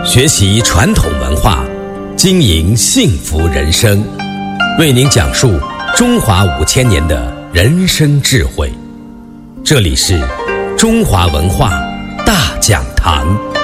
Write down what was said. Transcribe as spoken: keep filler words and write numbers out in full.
学习传统文化，经营幸福人生，为您讲述中华五千年的人生智慧。这里是中华文化大讲堂。